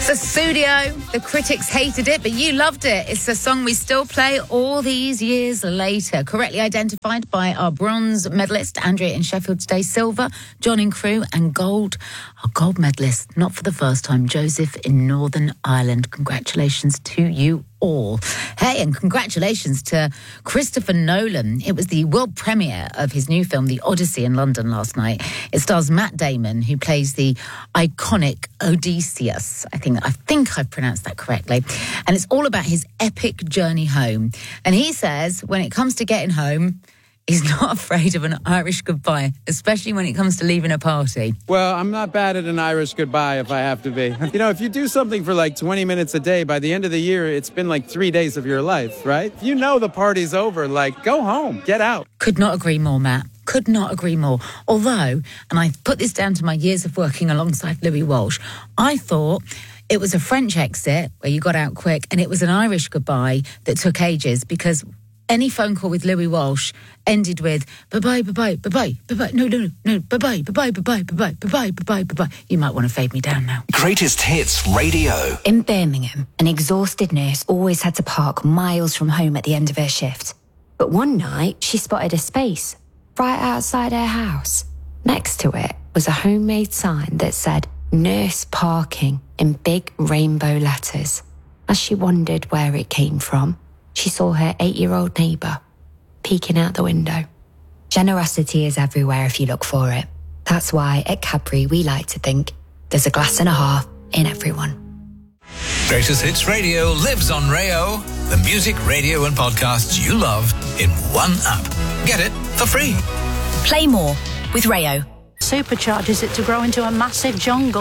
Sussudio. The critics hated it, but you loved it. It's a song we still play all these years later. Correctly identified by our bronze medalist, Andrea in Sheffield today, silver, John in Crewe, and gold. Our gold medalist, not for the first time, Joseph in Northern Ireland. Congratulations to you all. Hey, and congratulations to Christopher Nolan. It was the world premiere of his new film, The Odyssey, in London last night. It stars Matt Damon, who plays the iconic Odysseus. I think I've pronounced that correctly. And it's all about his epic journey home. And he says when it comes to getting home, he's not afraid of an Irish goodbye, especially when it comes to leaving a party. Well, I'm not bad at an Irish goodbye if I have to be. You know, if you do something for like 20 minutes a day, by the end of the year, it's been like 3 days of your life, right? You know the party's over. Like, go home. Get out. Could not agree more, Matt. Could not agree more. Although, and I put this down to my years of working alongside Louis Walsh, I thought it was a French exit where you got out quick, and it was an Irish goodbye that took ages, because any phone call with Louis Walsh ended with bye-bye, bye-bye, bye-bye, bye-bye, no, bye-bye, bye-bye, bye-bye, bye-bye, bye-bye, bye-bye, bye-bye. You might want to fade me down now. Greatest Hits Radio. In Birmingham, an exhausted nurse always had to park miles from home at the end of her shift. But one night, she spotted a space right outside her house. Next to it was a homemade sign that said nurse parking in big rainbow letters. As she wondered where it came from, she saw her 8-year-old neighbour peeking out the window. Generosity is everywhere if you look for it. That's why at Cadbury we like to think there's a glass and a half in everyone. Greatest Hits Radio lives on Rayo. The music, radio and podcasts you love in one app. Get it for free. Play more with Rayo. Supercharges it to grow into a massive jungle.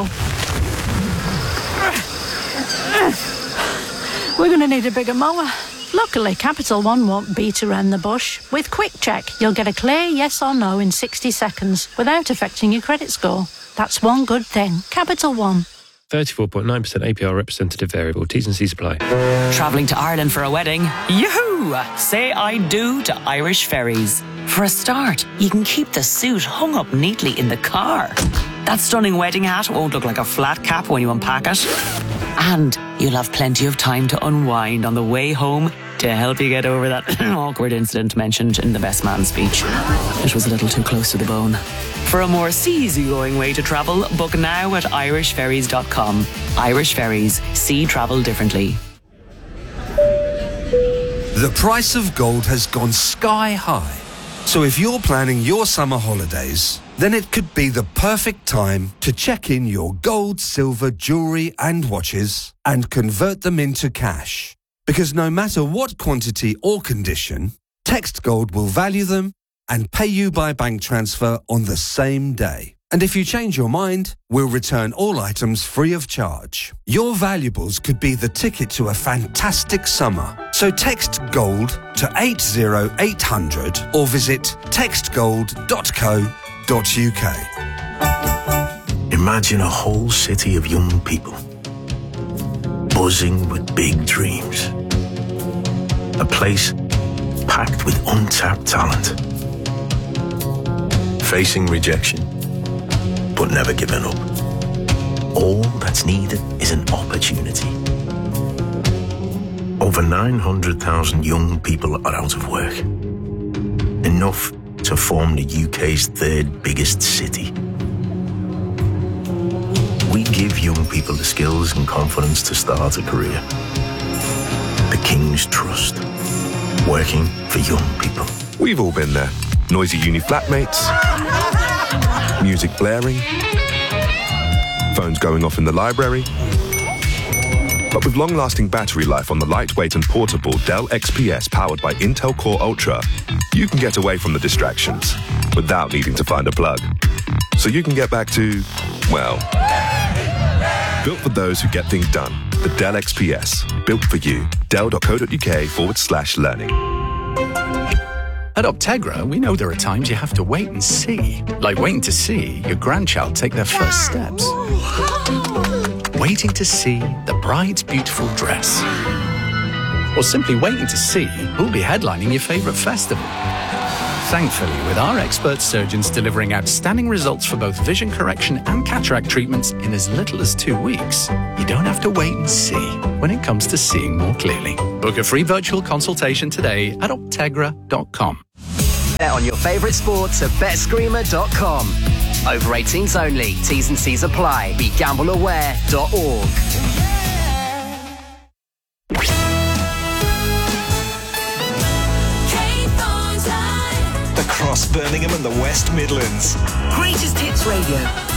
We're going to need a bigger mower. Luckily, Capital One won't beat around the bush. With Quick Check, you'll get a clear yes or no in 60 seconds without affecting your credit score. That's one good thing. Capital One. 34.9% APR representative variable. T's and C's apply. Travelling to Ireland for a wedding? Yoo-hoo! Say I do to Irish Ferries. For a start, you can keep the suit hung up neatly in the car. That stunning wedding hat won't look like a flat cap when you unpack it. And you'll have plenty of time to unwind on the way home to help you get over that awkward incident mentioned in the best man speech. It was a little too close to the bone. For a more easygoing way to travel, book now at irishferries.com. Irish Ferries. See travel differently. The price of gold has gone sky high. So if you're planning your summer holidays, then it could be the perfect time to check in your gold, silver, jewellery and watches and convert them into cash. Because no matter what quantity or condition, Text Gold will value them and pay you by bank transfer on the same day. And if you change your mind, we'll return all items free of charge. Your valuables could be the ticket to a fantastic summer. So text GOLD to 80800 or visit textgold.co.uk. Imagine a whole city of young people, buzzing with big dreams. A place packed with untapped talent. Facing rejection, but never giving up. All that's needed is an opportunity. Over 900,000 young people are out of work. Enough to form the UK's third biggest city. We give young people the skills and confidence to start a career. The King's Trust. Working for young people. We've all been there. Noisy uni flatmates, music blaring, phones going off in the library. But with long-lasting battery life on the lightweight and portable Dell XPS powered by Intel Core Ultra, you can get away from the distractions without needing to find a plug. So you can get back to, well, built for those who get things done. The Dell XPS, built for you. Dell.co.uk/learning. At Optegra, we know there are times you have to wait and see. Like waiting to see your grandchild take their first steps. Waiting to see the bride's beautiful dress. Or simply waiting to see who'll be headlining your favourite festival. Thankfully, with our expert surgeons delivering outstanding results for both vision correction and cataract treatments in as little as 2 weeks, you don't have to wait and see when it comes to seeing more clearly. Book a free virtual consultation today at Optegra.com. Bet on your favourite sports at BetScreamer.com. Over 18s only. T's and C's apply. BeGambleAware.org. Across Birmingham and the West Midlands. Greatest Hits Radio.